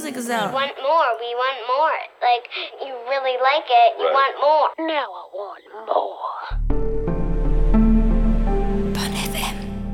music is out. We want more. We want more. Like, you really like it. You want more. Now I want more.